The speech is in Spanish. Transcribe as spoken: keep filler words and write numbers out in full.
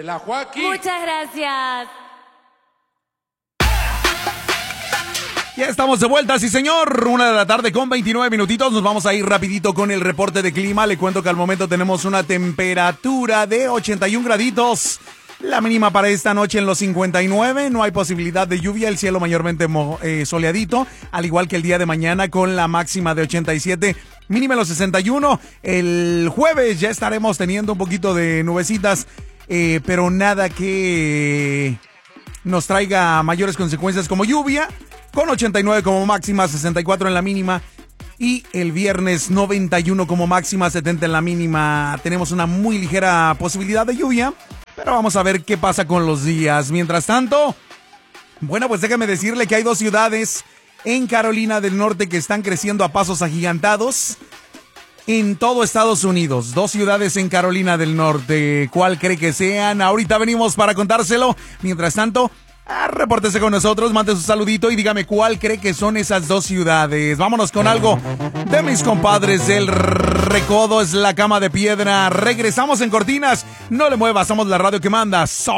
la Joaquín. Muchas gracias. Ya estamos de vuelta, sí señor, una de la tarde con veintinueve minutitos, nos vamos a ir rapidito con el reporte de clima, le cuento que al momento tenemos una temperatura de ochenta y un graditos, la mínima para esta noche en los cincuenta y nueve, no hay posibilidad de lluvia, el cielo mayormente mo- eh, soleadito, al igual que el día de mañana con la máxima de ochenta y siete, mínima en los sesenta y uno, el jueves ya estaremos teniendo un poquito de nubecitas, eh, pero nada que nos traiga mayores consecuencias como lluvia, con ochenta y nueve como máxima, sesenta y cuatro en la mínima. Y el viernes noventa y uno como máxima, setenta en la mínima. Tenemos una muy ligera posibilidad de lluvia, pero vamos a ver qué pasa con los días. Mientras tanto, bueno, pues déjame decirle que hay dos ciudades en Carolina del Norte que están creciendo a pasos agigantados en todo Estados Unidos. Dos ciudades en Carolina del Norte. ¿Cuál cree que sean? Ahorita venimos para contárselo. Mientras tanto, Ah, repórtese con nosotros, mande su saludito y dígame cuál cree que son esas dos ciudades. Vámonos con algo de mis compadres del Recodo, es la cama de piedra. Regresamos en cortinas. No le muevas, somos la radio que manda. So